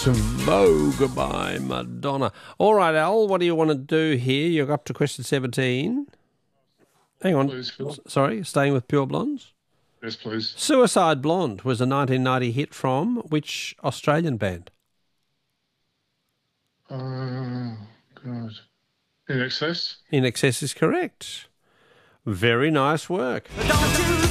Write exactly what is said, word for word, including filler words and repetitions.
Vogue by Madonna. All right, Al, what do you want to do here? You're up to question seventeen. Hang on. Please, Phil. S- Sorry, staying with Pure Blondes? Yes, please. Suicide Blonde was a nineteen ninety hit from which Australian band? Oh, God. In excess? In Excess is correct. Very nice work.